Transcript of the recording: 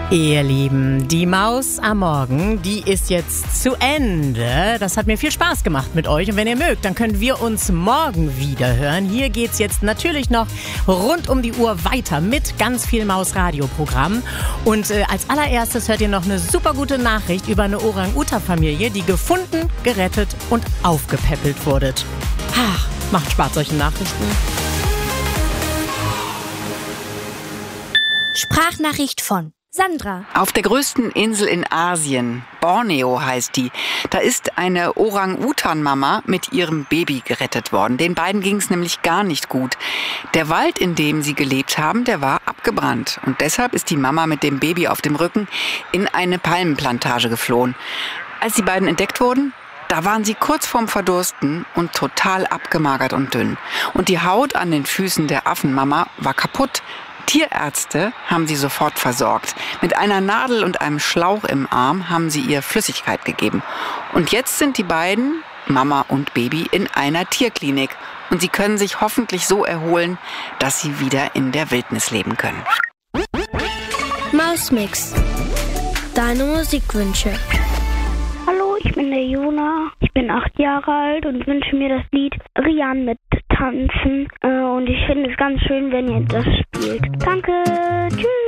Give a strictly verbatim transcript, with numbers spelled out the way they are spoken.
Ihr Lieben, die Maus am Morgen, die ist jetzt zu Ende. Das hat mir viel Spaß gemacht mit euch. Und wenn ihr mögt, dann können wir uns morgen wieder hören. Hier geht's jetzt natürlich noch rund um die Uhr weiter mit ganz viel Maus-Radio-Programm. Und äh, als allererstes hört ihr noch eine super gute Nachricht über eine Orang-Utan-Familie, die gefunden, gerettet und aufgepäppelt wurde. Ach, macht Spaß, solche Nachrichten. Sprachnachricht von Sandra. Auf der größten Insel in Asien, Borneo heißt die, da ist eine Orang-Utan-Mama mit ihrem Baby gerettet worden. Den beiden ging es nämlich gar nicht gut. Der Wald, in dem sie gelebt haben, der war abgebrannt. Und deshalb ist die Mama mit dem Baby auf dem Rücken in eine Palmenplantage geflohen. Als die beiden entdeckt wurden, da waren sie kurz vorm Verdursten und total abgemagert und dünn. Und die Haut an den Füßen der Affenmama war kaputt. Tierärzte haben sie sofort versorgt. Mit einer Nadel und einem Schlauch im Arm haben sie ihr Flüssigkeit gegeben. Und jetzt sind die beiden, Mama und Baby, in einer Tierklinik. Und sie können sich hoffentlich so erholen, dass sie wieder in der Wildnis leben können. Mausmix. Deine Musikwünsche. Hallo, ich bin der Jona. Ich bin acht Jahre alt und wünsche mir das Lied Rian mit Tanzen. Äh, und ich finde es ganz schön, wenn ihr das spielt. Danke, tschüss.